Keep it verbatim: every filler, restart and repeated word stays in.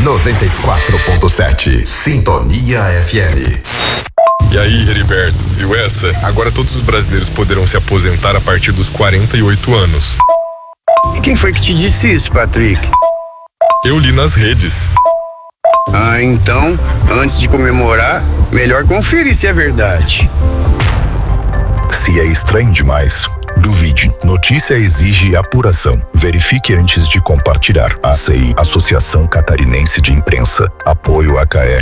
noventa e quatro ponto sete. Sintonia F M. E aí, Heriberto, viu essa? Agora todos os brasileiros poderão se aposentar a partir dos quarenta e oito anos. E quem foi que te disse isso, Patrick? Eu li nas redes. Ah, então, antes de comemorar, melhor conferir se é verdade. Se é estranho demais, duvide. Notícia exige apuração. Verifique antes de compartilhar. A C I, Associação Catarinense de Imprensa. Apoio A K R.